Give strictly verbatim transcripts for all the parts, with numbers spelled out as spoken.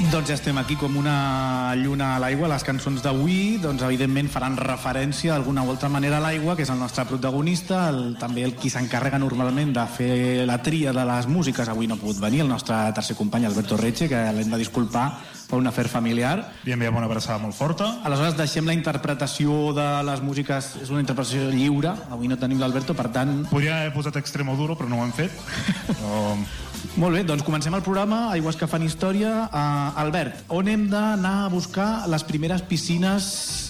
Doncs ja estem aquí com una lluna a l'aigua. Les cançons d'avui, doncs evidentment faran referència d'alguna o altra manera a l'aigua, que és el nostre protagonista, el, també el qui s'encarrega normalment de fer la tria de les músiques. Avui no ha pogut venir el nostre tercer company, Alberto Reche, que l'hem de disculpar per un afer familiar. Li enviem una abraçada molt forta. Aleshores deixem la interpretació de les músiques, és una interpretació lliure, avui no tenim l'Alberto, per tant... Podria haver posat Extremoduro, però no ho hem fet. Però... Molt bé, doncs comencem el programa Aigües que fan història. Uh, Albert, on hem d'anar a buscar les primeres piscines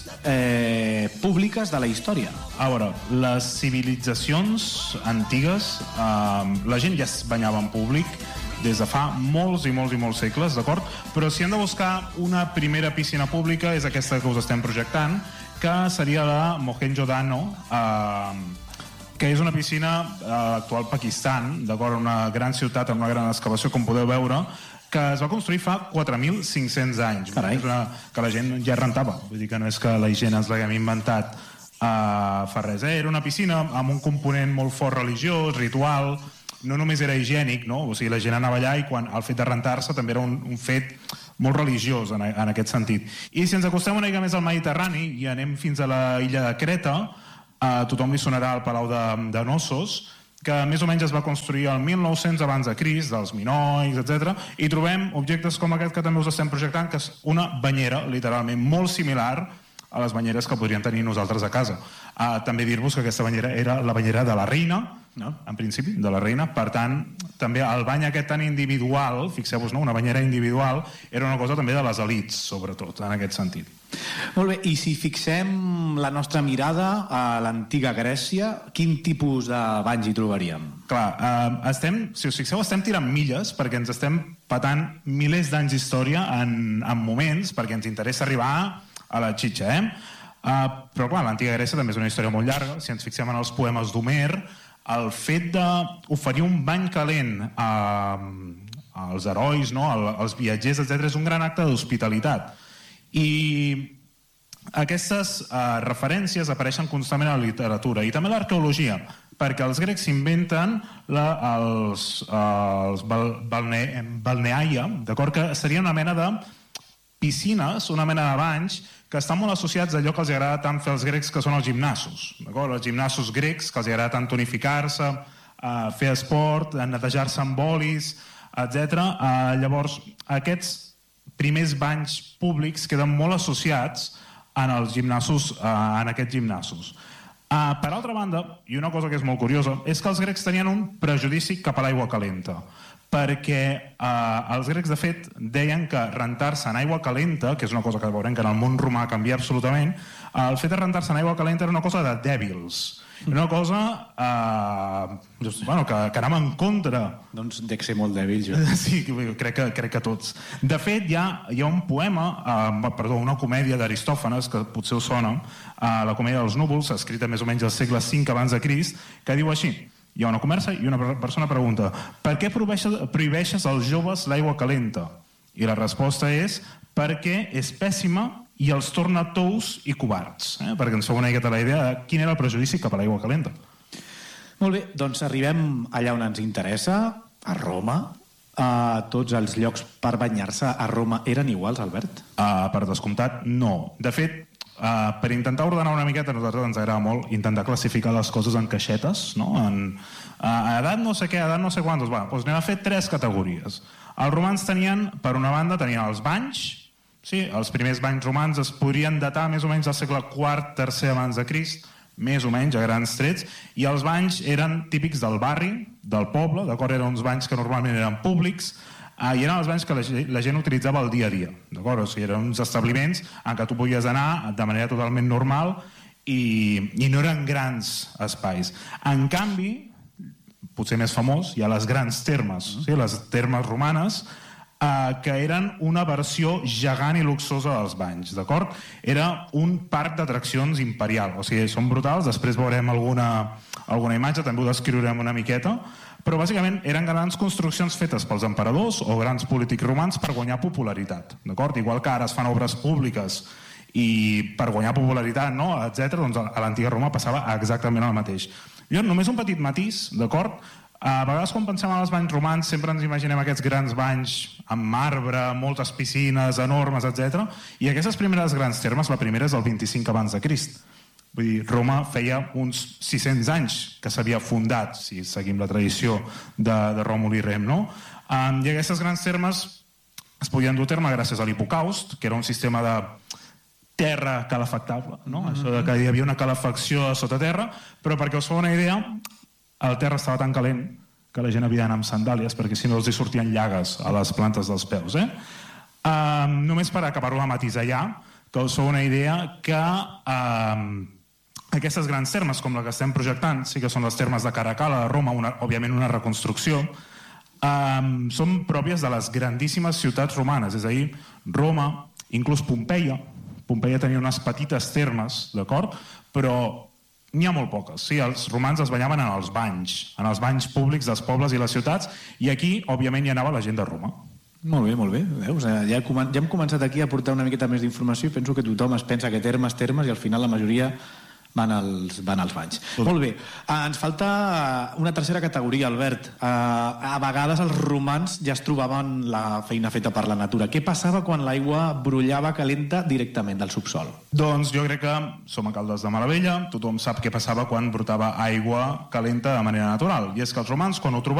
eh, públiques de la història? A veure, les civilitzacions antigues, eh, la gent ja es banyava en públic des de fa molts i molts i molts segles, d'acord? Però si hem de buscar una primera piscina pública és aquesta que us estem projectant, que seria la Mohenjo-Daro, eh, que és una piscina a l'actual Pakistan, d'acord, una gran ciutat amb una gran excavació, com podeu veure, que es va construir fa quatre mil cinc-cents anys. Carai. Una, que la gent ja rentava, vull dir que no és que la gent ens l'haguem inventat uh, fa res, eh? Era una piscina amb un component molt fort religiós, ritual, no només era higiènic, no? O sigui, la gent anava allà i quan el fet de rentar-se també era un, un fet molt religiós en, en aquest sentit. I si ens acostem una mica més al Mediterrani i anem fins a la illa de Creta, a tothom li sonarà el Palau de, de Knossos, que més o menys es va construir el mil nou-cents abans de Crist, dels minoics, etcètera, i trobem objectes com aquest que també us estem projectant, que és una banyera, literalment, molt similar a les banyeres que podríem tenir nosaltres a casa. Uh, també dir-vos que aquesta banyera era la banyera de la reina, no? En principi, de la reina, per tant, també el bany aquest tan individual, fixeu-vos, no? Una banyera individual, era una cosa també de les elits, sobretot, en aquest sentit. Molt bé, i si fixem la nostra mirada a l'antiga Grècia, quin tipus de banys hi trobaríem? Clar, eh, estem, si us fixeu, estem tirant milles perquè ens estem patant milers d'anys d'història en, en moments, perquè ens interessa arribar a la xitxa, eh? Uh, però clar, l'antiga Grècia també és una història molt llarga. Si ens fixem en els poemes d'Homer, el fet d'oferir un bany calent a, als herois, no? als viatgers, etcètera, és un gran acte d'hospitalitat. I aquestes uh, referències apareixen constantment a la literatura i també a l'arqueologia, perquè els grecs s'inventen la, els, uh, els bal, balne, balneaia, d'acord, que seria una mena de piscines, una mena de banys que estan molt associats a allò que els agrada tant fer els grecs, que són els gimnasos, d'acord? Els gimnasos grecs, que els agrada tant tonificar-se, uh, fer esport, netejar-se amb olis, etcètera. Uh, llavors, aquests primers banys públics queden molt associats en els gimnasos, uh, en aquests gimnasos. Uh, per altra banda, i una cosa que és molt curiosa, és que els grecs tenien un prejudici cap a l'aigua calenta, perquè eh, els grecs, de fet, deien que rentar-se en aigua calenta, que és una cosa que veurem que en el món romà canvia absolutament, eh, el fet de rentar-se en aigua calenta era una cosa de dèbils, una cosa eh, just, bueno, que, que anava en contra. Doncs dec ser molt dèbil, jo. Sí, crec que, crec que tots. De fet, hi ha, hi ha un poema, eh, perdó, una comèdia d'Aristòfanes, que potser us sona, eh, la comèdia dels núvols, escrita més o menys al segle cinc abans de Crist, que diu així: hi ha una conversa i una persona pregunta: per què prohibeixes, prohibeixes als joves l'aigua calenta? I la resposta és: perquè és pèssima i els torna tous i covards. Eh? Perquè ens feu una miqueta la idea de quin era el prejudici cap a l'aigua calenta. Molt bé, doncs arribem allà on ens interessa, a Roma. Uh, tots els llocs per banyar-se a Roma eren iguals, Albert? Uh, per descomptat, no. De fet, Uh, per intentar ordenar una miqueta, a nosaltres ens agrada molt intentar classificar les coses en caixetes, no? En uh, edat no sé què, edat no sé quantos. Bueno, doncs anem a fer tres categories. Els romans tenien, per una banda, tenien els banys. Sí, els primers banys romans es podrien datar més o menys al segle quart, tercer abans de Crist, més o menys a grans trets, i els banys eren típics del barri, del poble, d'acord? Eren uns banys que normalment eren públics, Uh, i eren els banys que la, la gent utilitzava el dia a dia, d'acord? O sigui, eren uns establiments en què tu podies anar de manera totalment normal i, i no eren grans espais. En canvi, potser més famós, hi ha les grans termes, uh-huh. sí? Les termes romanes, uh, que eren una versió gegant i luxosa dels banys, d'acord? Era un parc d'atraccions imperial, o sigui, són brutals, després veurem alguna, alguna imatge, també ho descriurem una miqueta, però bàsicament eren grans construccions fetes pels emperadors o grans polítics romans per guanyar popularitat, d'acord? Igual que ara es fan obres públiques i per guanyar popularitat, no? etcètera, doncs a l'antiga Roma passava exactament el mateix. Jo, només un petit matís, d'acord? A vegades quan pensem en els banys romans sempre ens imaginem aquests grans banys amb marbre, moltes piscines enormes, etcètera. I aquestes primeres grans termes, la primera és el vint-i-cinc abans de Crist. Vull dir, Roma feia uns sis-cents anys que s'havia fundat, si seguim la tradició de, de Ròmul i Rem, no? Um, I aquestes grans termes es podien dur a terme gràcies a l'hipocaust, que era un sistema de terra calefactable, no? Mm-hmm. Això de que hi havia una calefacció sota terra, però perquè us feu una idea, el terra estava tan calent que la gent havia d'anar amb sandàlies perquè si no els hi sortien llagues a les plantes dels peus. Eh? Um, només per acabar-ho de matisar ja, que us feu una idea que um, aquestes grans termes, com la que estem projectant, sí que són les termes de Caracalla, de Roma, una, òbviament una reconstrucció, um, són pròpies de les grandíssimes ciutats romanes, és a dir, Roma, inclús Pompeia. Pompeia tenia unes petites termes, d'acord? Però n'hi ha molt poques. Sí, els romans es banyaven en els banys, en els banys públics dels pobles i les ciutats, i aquí, òbviament, hi anava la gent de Roma. Molt bé, molt bé. Veus? Ja, ja hem començat aquí a portar una miqueta més d'informació i penso que tothom es pensa que termes, termes, i al final la majoria van als, van als banys. Tot. Molt bé. Uh, ens falta una tercera categoria, Albert. Uh, a vegades els romans ja es trobaven la feina feta per la natura. Què passava quan l'aigua brollava calenta directament del subsol? Doncs jo crec que som a Caldes de Malavella, tothom sap què passava quan brotava aigua calenta de manera natural. I és que els romans, quan ho trobaven,